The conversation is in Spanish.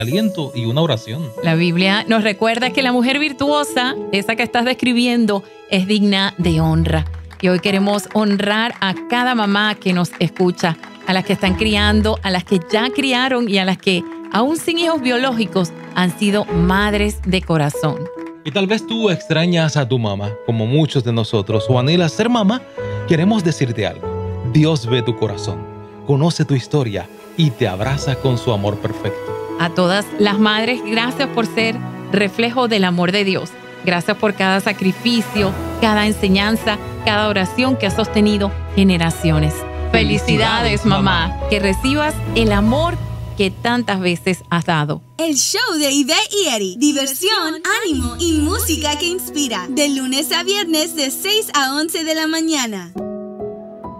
aliento y una oración. La Biblia nos recuerda que la mujer virtuosa, esa que estás describiendo, es digna de honra. Y hoy queremos honrar a cada mamá que nos escucha, a las que están criando, a las que ya criaron y a las que, aún sin hijos biológicos, han sido madres de corazón. Y tal vez tú extrañas a tu mamá, como muchos de nosotros, o anhelas ser mamá. Queremos decirte algo. Dios ve tu corazón, conoce tu historia y te abraza con su amor perfecto. A todas las madres, gracias por ser reflejo del amor de Dios. Gracias por cada sacrificio, cada enseñanza, cada oración que ha sostenido generaciones. Felicidades, mamá, que recibas el amor que tantas veces has dado. El show de Ivette y Eddie. Diversión, ánimo y música que inspira. De lunes a viernes de 6 a 11 de la mañana.